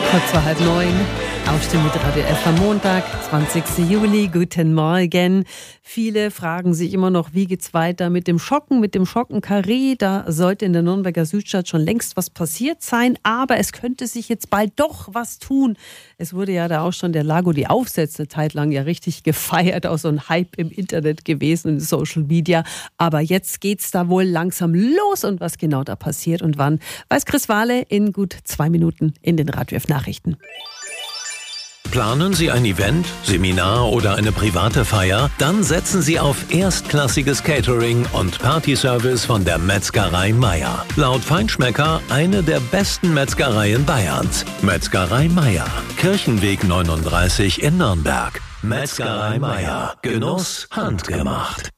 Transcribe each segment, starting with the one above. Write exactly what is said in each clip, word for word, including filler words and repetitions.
Kurz vor halb neun. Aufstehen mit Radio F am Montag, zwanzigsten Juli. Guten Morgen. Viele fragen sich immer noch, wie geht's weiter mit dem Schocken, mit dem Schockenkarree. Da sollte in der Nürnberger Südstadt schon längst was passiert sein. Aber es könnte sich jetzt bald doch was tun. Es wurde ja da auch schon der Lago die Aufsätze eine Zeit lang ja richtig gefeiert. Auch so ein Hype im Internet gewesen, in Social Media. Aber jetzt geht's da wohl langsam los. Und was genau da passiert und wann, weiß Chris Wahle in gut zwei Minuten in den Radio F Nachrichten. Planen Sie ein Event, Seminar oder eine private Feier? Dann setzen Sie auf erstklassiges Catering und Partyservice von der Metzgerei Meier. Laut Feinschmecker eine der besten Metzgereien Bayerns. Metzgerei Meier, Kirchenweg neununddreißig in Nürnberg. Metzgerei Meier, Genuss handgemacht.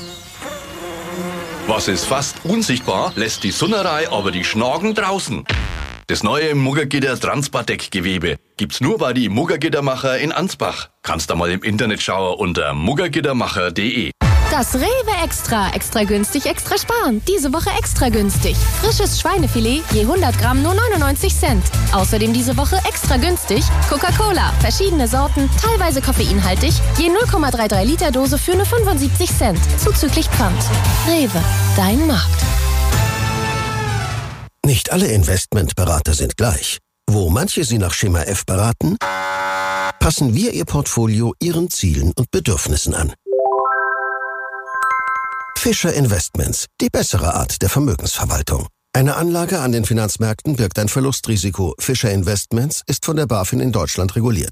Was ist fast unsichtbar, lässt die Sunnerei aber die Schnagen draußen. Das neue Muggergitter Transpardeck-Gewebe gibt's nur bei die Muggergittermacher in Ansbach. Kannst da mal im Internet schauen unter muggergittermacher punkt de. Das Rewe Extra. Extra günstig, extra sparen. Diese Woche extra günstig. Frisches Schweinefilet, je hundert Gramm nur neunundneunzig Cent. Außerdem diese Woche extra günstig Coca-Cola. Verschiedene Sorten, teilweise koffeinhaltig. Je null Komma dreiunddreißig Liter Dose für nur fünfundsiebzig Cent. Zuzüglich Pfand. Rewe, dein Markt. Nicht alle Investmentberater sind gleich. Wo manche Sie nach Schema F beraten, passen wir Ihr Portfolio Ihren Zielen und Bedürfnissen an. Fischer Investments, die bessere Art der Vermögensverwaltung. Eine Anlage an den Finanzmärkten birgt ein Verlustrisiko. Fischer Investments ist von der BaFin in Deutschland reguliert.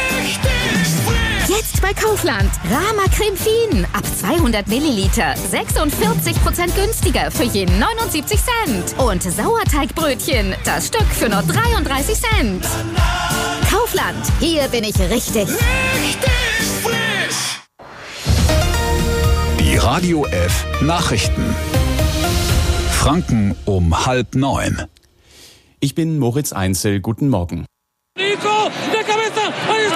Jetzt bei Kaufland. Rama Creme Fien. Ab zweihundert Milliliter. sechsundvierzig Prozent günstiger für je neunundsiebzig Cent. Und Sauerteigbrötchen. Das Stück für nur dreiunddreißig Cent. Kaufland. Hier bin ich richtig. Richtig frisch. Die Radio F Nachrichten. Franken um halb neun. Ich bin Moritz Einzel. Guten Morgen. Nico, der Cabeza.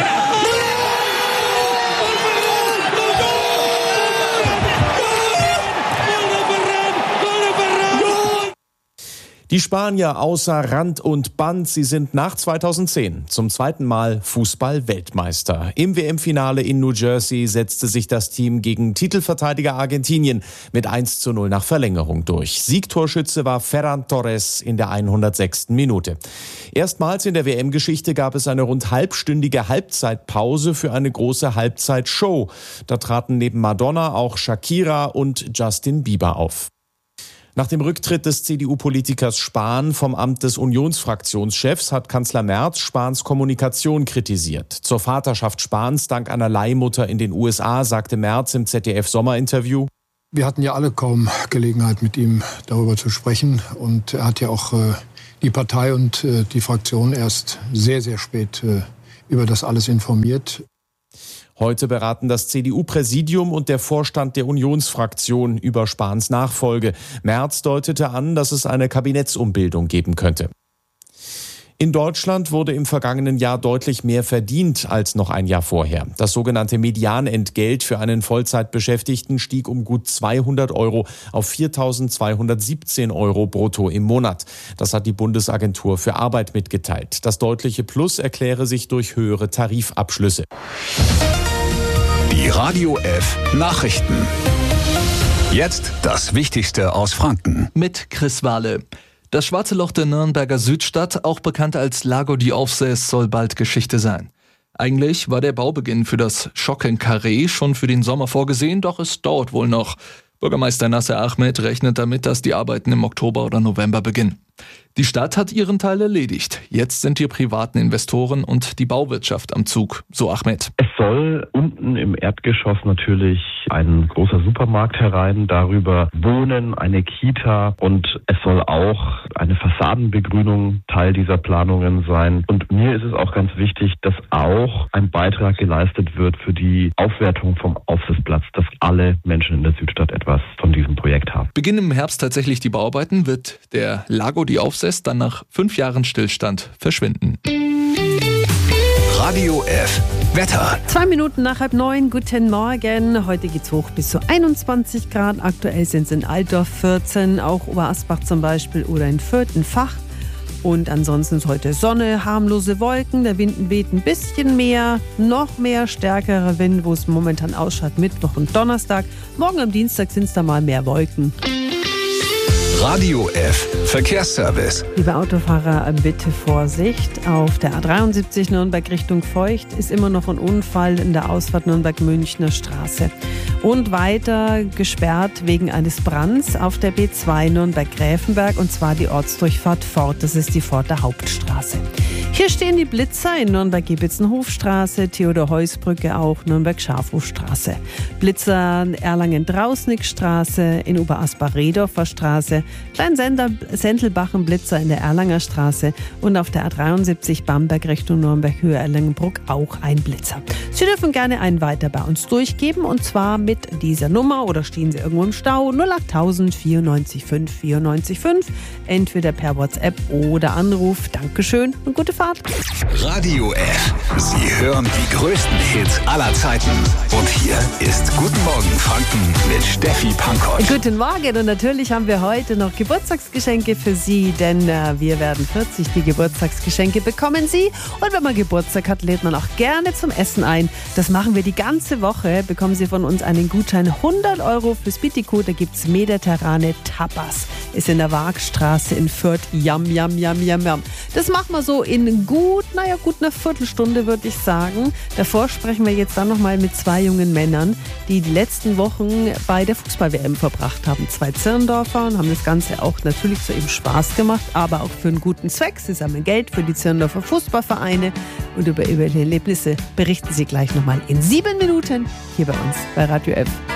Die Spanier außer Rand und Band, sie sind nach zweitausendzehn zum zweiten Mal Fußball-Weltmeister. Im W M-Finale in New Jersey setzte sich das Team gegen Titelverteidiger Argentinien mit eins zu null nach Verlängerung durch. Siegtorschütze war Ferran Torres in der hundertsechsten Minute. Erstmals in der W M-Geschichte gab es eine rund halbstündige Halbzeitpause für eine große Halbzeitshow. Da traten neben Madonna auch Shakira und Justin Bieber auf. Nach dem Rücktritt des C D U-Politikers Spahn vom Amt des Unionsfraktionschefs hat Kanzler Merz Spahns Kommunikation kritisiert. Zur Vaterschaft Spahns dank einer Leihmutter in den U S A sagte Merz im Z D F-Sommerinterview: Wir hatten ja alle kaum Gelegenheit, mit ihm darüber zu sprechen. Und er hat ja auch äh, die Partei und äh, die Fraktion erst sehr, sehr spät äh, über das alles informiert. Heute beraten das C D U-Präsidium und der Vorstand der Unionsfraktion über Spahns Nachfolge. Merz deutete an, dass es eine Kabinettsumbildung geben könnte. In Deutschland wurde im vergangenen Jahr deutlich mehr verdient als noch ein Jahr vorher. Das sogenannte Medianentgelt für einen Vollzeitbeschäftigten stieg um gut zweihundert Euro auf viertausendzweihundertsiebzehn Euro brutto im Monat. Das hat die Bundesagentur für Arbeit mitgeteilt. Das deutliche Plus erkläre sich durch höhere Tarifabschlüsse. Die Radio F Nachrichten. Jetzt das Wichtigste aus Franken. Mit Chris Wahle. Das schwarze Loch der Nürnberger Südstadt, auch bekannt als Lago di Aufsäß, soll bald Geschichte sein. Eigentlich war der Baubeginn für das Schockenkarree schon für den Sommer vorgesehen, doch es dauert wohl noch. Bürgermeister Nasser Ahmed rechnet damit, dass die Arbeiten im Oktober oder November beginnen. Die Stadt hat ihren Teil erledigt. Jetzt sind die privaten Investoren und die Bauwirtschaft am Zug, so Ahmed. Es soll unten im Erdgeschoss natürlich ein großer Supermarkt herein, darüber Wohnen, eine Kita und es soll auch eine Fassadenbegrünung Teil dieser Planungen sein. Und mir ist es auch ganz wichtig, dass auch ein Beitrag geleistet wird für die Aufwertung vom Aufsitzplatz, dass alle Menschen in der Südstadt etwas von diesem Projekt haben. Beginnen im Herbst tatsächlich die Bauarbeiten, wird der Lago di Aufsäß dann nach fünf Jahren Stillstand verschwinden. Radio F Wetter. Zwei Minuten nach halb neun, guten Morgen. Heute geht's hoch bis zu einundzwanzig Grad. Aktuell sind es in Altdorf vierzehn, auch Oberasbach zum Beispiel oder in Fürth, in Fach. Und ansonsten ist heute Sonne, harmlose Wolken, der Wind weht ein bisschen mehr, noch mehr stärkerer Wind, wo es momentan ausschaut, Mittwoch und Donnerstag. Morgen am Dienstag sind es da mal mehr Wolken. Radio F Verkehrsservice. Liebe Autofahrer, bitte Vorsicht. Auf der A dreiundsiebzig Nürnberg Richtung Feucht ist immer noch ein Unfall in der Ausfahrt Nürnberg-Münchner Straße. Und weiter gesperrt wegen eines Brands auf der B zwei Nürnberg-Gräfenberg, und zwar die Ortsdurchfahrt Fort. Das ist die Forter Hauptstraße. Hier stehen die Blitzer in Nürnberg-Gibitzen-Hofstraße, Theodor-Heuss-Brücke auch, Nürnberg-Schafhofstraße. Blitzer Erlangen-Drausnick-Straße, in Oberasbach-Redorfer Straße, Klein-Sendelbachen-Blitzer in der Erlanger Straße und auf der A dreiundsiebzig Bamberg Richtung Nürnberg-Höhe Erlangenbruck auch ein Blitzer. Sie dürfen gerne einen weiter bei uns durchgeben, und zwar mit dieser Nummer, oder stehen Sie irgendwo im Stau, null acht tausend vierundneunzig fünf vierundneunzig fünf, entweder per WhatsApp oder Anruf. Dankeschön und gute Fahrt. Radio F. Sie hören die größten Hits aller Zeiten. Und hier ist Guten Morgen Franken mit Steffi Pankow. Guten Morgen, und natürlich haben wir heute noch Geburtstagsgeschenke für Sie, denn äh, wir werden vierzig. Die Geburtstagsgeschenke bekommen Sie. Und wenn man Geburtstag hat, lädt man auch gerne zum Essen ein. Das machen wir die ganze Woche. Bekommen Sie von uns einen Gutschein hundert Euro fürs Bittico. Da gibt es mediterrane Tapas. Ist in der Waagstraße in Fürth. Yum, yum, yum, yum, yum. Das machen wir so in gut, naja, gut eine Viertelstunde, würde ich sagen. Davor sprechen wir jetzt dann nochmal mit zwei jungen Männern, die die letzten Wochen bei der Fußball-W M verbracht haben. Zwei Zirndorfer, und haben das Ganze auch natürlich zu ihrem Spaß gemacht, aber auch für einen guten Zweck. Sie sammeln Geld für die Zirndorfer Fußballvereine, und über ihre Erlebnisse berichten sie gleich nochmal in sieben Minuten hier bei uns bei Radio F.